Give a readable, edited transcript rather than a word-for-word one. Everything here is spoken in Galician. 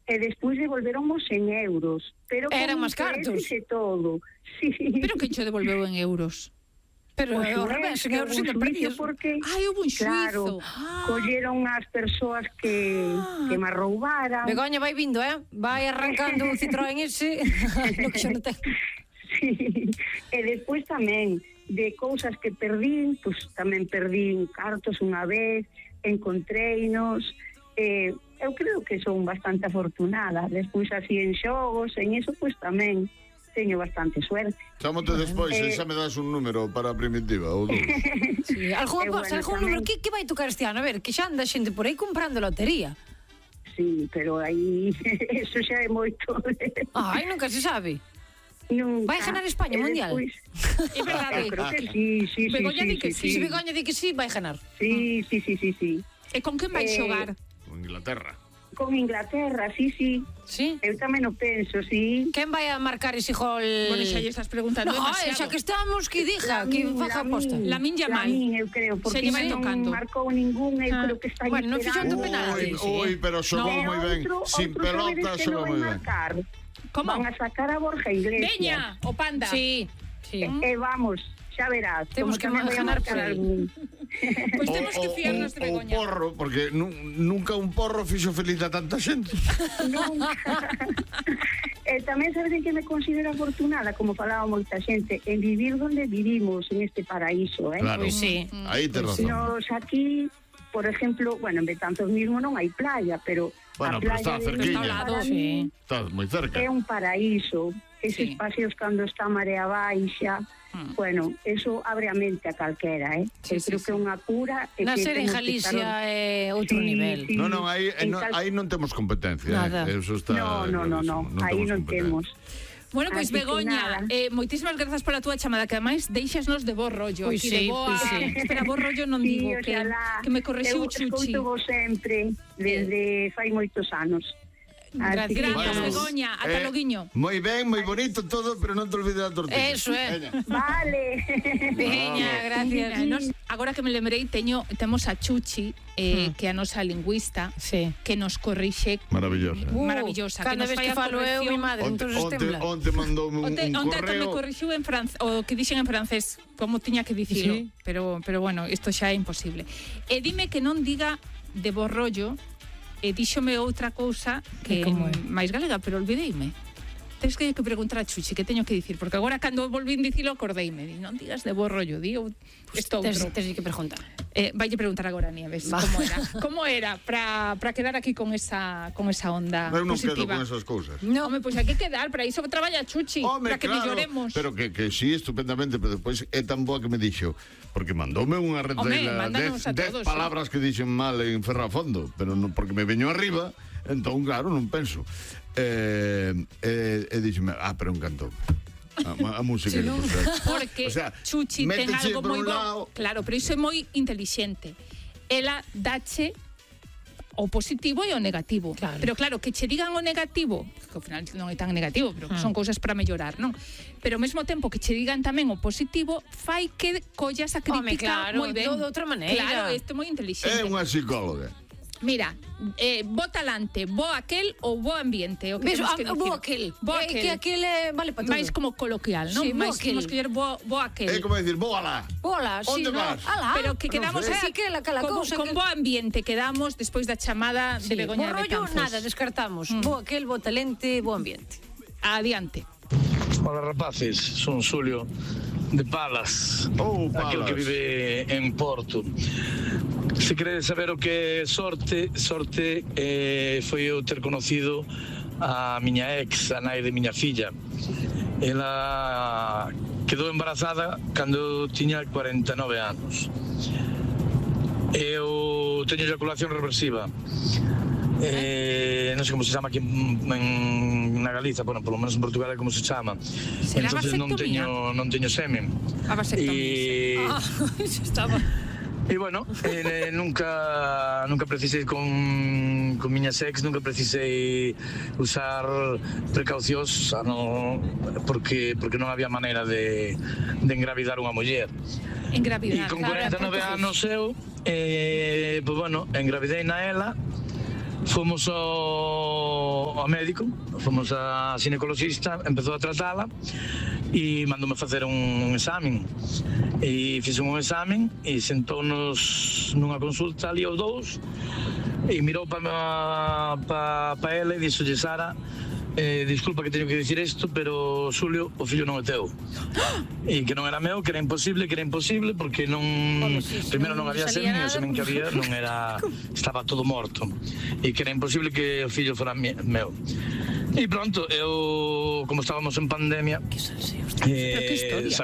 E despois devolvéronmos en euros. Pero eran máis cartos. Todo. Sí. Pero que cho devolveu en euros? Pero ao revés, en euros ainda perdidos. Houve un xuizo. Colleron as persoas que me roubaran. Begoña vai vindo, vai arrancando o Citroën ese no que xa non ten. Sí. E despois tamén de cousas que perdín, pues tamén perdín cartos unha vez, encontreinos, eu creo que son bastante afortunada. Despois así en xogos, en eso pues tamén teño bastante suerte. Chámote despois e xa me das un número para a primitiva ou dous. Sí, algún número que vai tocar este ano? A ver, que xa anda xente por aí comprando lotería. Sí, pero aí eso xa é moito. Ai, nunca se sabe. Nunca. Vai ganar España Mundial? É verdade. Creo que sí. Begoña di que sí. Se Begoña di que sí, vai ganar. Sí. E con quen vai xogar? Con Inglaterra. Con Inglaterra, sí. Sí? Eu tamén o penso, sí. Quen vai a marcar ese gol? Bueno, xa lle estás preguntando demasiado. Xa que estamos, que diga, que faja aposta. Lamin Yamal. Lamin, eu creo, porque non marcou ningún, eu creo que está aí bueno, non fixando penalti. Ui, pero xogou moi ben. Sin pelota, xogou moi ben. Como? Van a sacar a Borja Iglesias. Veña, o Panda. Sí. Vamos, xa verás. Temos que ganar por aí. Pois temos que fiarnos de Begoña. O porro, porque nunca un porro fixo feliz a tanta xente. Nunca. Tamén sabes que me considero afortunada, como falaba moita xente, en vivir donde vivimos, en este paraíso, Claro, pues sí. Aí te razón. Nos aquí, por ejemplo, bueno, en Betanzos mismo non hai playa, pero bueno, a playa está cerquiña. Está ao lado, sí. Está moi cerca. É un paraíso. Eses espacios cando está a marea baixa, bueno, eso abre a mente a calquera, Eu creo que é unha cura. Nacer en Galicia é outro nivel. Non, aí non temos competencia. Nada. Eso está. No, aí non temos. Bueno, pois Begoña, moitísimas grazas pola túa chamada, que ademais deixasnos de bo rollo. Pois sí. Espera, bo rollo non digo, que me correxiu Chuchi. Eu escoito sempre, desde fai moitos anos. Gracias, Begoña, ata loguiño. Moi ben, moi bonito todo, pero non te olvides da tortilla. Eso é. Vale. Veña, gracias. Agora que me lembrei, temos a Chuchi, que é a nosa lingüista, que nos corrixe. Maravillosa. Que cada nos vez fai que a falo eu, mi madre, entonces tembla. Onte mandoume un correo. Onte me corrixiu en francés, o que dixen en francés, como tiña que dicilo, pero bueno, isto xa é imposible. E dime que non diga de bo rollo. E díxome outra cousa que é máis galega, pero olvideime. Tens que preguntar a Chuchi que teño que dicir, porque agora cando volvín dicilo acordeime. Non digas de bo rollo, di isto outro. Tens que preguntar. Vaille preguntar agora a Nieves como era para quedar aquí con esa onda positiva. Eu non positiva. quedo con esas cousas. No, pois hai que quedar, para iso traballa Chuchi, para que melloremos. Pero que sí, estupendamente, pero depois é tan boa que me dixo, porque mandoume unha redela 10 palabras que dixen mal en Ferrafondo, pero non porque me veño arriba, entón claro, non penso. E díxeme, pero encantoume. A música que porque Chuchi ten algo moi bo. Claro, pero iso é moi inteligente. Ela dache o positivo e o negativo. Pero claro, que che digan o negativo, que ao final non é tan negativo, pero son cousas para mellorar, non? Pero ao mesmo tempo que che digan tamén o positivo, fai que collas a crítica moi ben. De outra maneira. Claro, isto é moi inteligente. É unha psicóloga. Mira, bo talante, bo aquel ou bo ambiente, o que temos que dicir. Bo aquel. Que aquel vale para todo. Mais como coloquial, non? Sí, Mais temos que ir bo aquel. É como decir, bo alá. Bola, sí, onde vas? Alá. Pero que quedamos así que con bo ambiente, quedamos despois da chamada de Begoña de Betanzos. Bo rollo, nada, descartamos. Bo aquel, bo talente, bo ambiente. Adiante. Hola rapaces, son Xulio de Palas, aquel que vive en Porto. Se queredes saber o que é sorte foi eu ter conocido a miña ex, a nai de miña filla. Ela quedou embarazada cando tiña 49 anos. Eu teño eyaculación reversiva. Non sei como se chama aquí na Galiza, bueno, polo menos en Portugal é como se chama. Entonces non teño semen. A vasectomía. Eso estaba. E bueno, nunca precisei con miña sex, nunca precisei usar precaucións, porque non había maneira de engravidar unha muller. Engravidar. E con 49 anos eu, pues bueno, engravidei na ela. Fomos ao ao médico, fomos a ginecologista, empezou a tratala e mandoume facer un examen. E fixe un examen e sentóunos nunha consulta ali aos dous e mirou para ela e dixolle: Sara, disculpa que teño que dicir isto, pero Xulio, o fillo non é teu. E que non era meu, que era imposible, porque non primeiro non había semen, e o semen que había non era, estaba todo morto, e que era imposible que o fillo fora meu. E pronto, eu, como estábamos en pandemia,